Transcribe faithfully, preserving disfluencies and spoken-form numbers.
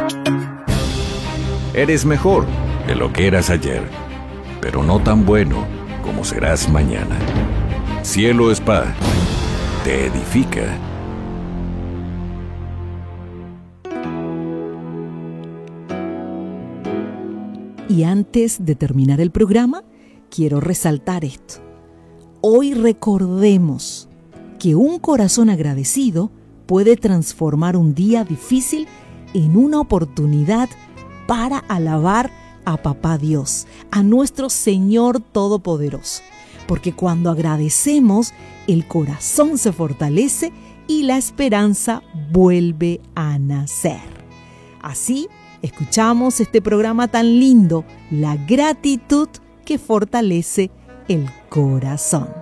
Eres mejor de lo que eras ayer, pero no tan bueno como serás mañana. Cielo Spa te edifica. Y antes de terminar el programa, quiero resaltar esto. Hoy recordemos que un corazón agradecido puede transformar un día difícil en una oportunidad para alabar a Papá Dios, a nuestro Señor Todopoderoso. Porque cuando agradecemos, el corazón se fortalece y la esperanza vuelve a nacer. Así, escuchamos este programa tan lindo, la gratitud que fortalece el corazón.